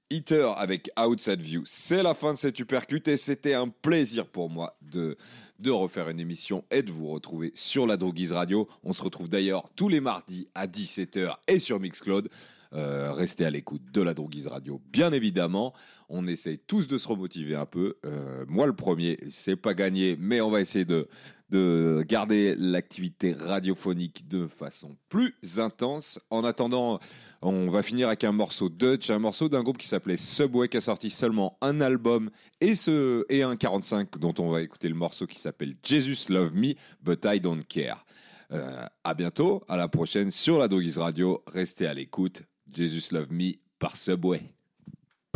Heater avec Outside View. C'est la fin de cette Supercut et c'était un plaisir pour moi de refaire une émission et de vous retrouver sur la Droguise Radio. On se retrouve d'ailleurs tous les mardis à 17h et sur Mixcloud. Restez à l'écoute de la Droguise Radio, bien évidemment. On essaye tous de se remotiver un peu. Moi, le premier, c'est pas gagné, mais on va essayer de garder l'activité radiophonique de façon plus intense. En attendant, on va finir avec un morceau Dutch, un morceau d'un groupe qui s'appelait Subway, qui a sorti seulement un album et un 45 dont on va écouter le morceau qui s'appelle Jesus Love Me, But I Don't Care. À bientôt, à la prochaine sur la Droguise Radio. Restez à l'écoute. Jesus Love Me par Subway.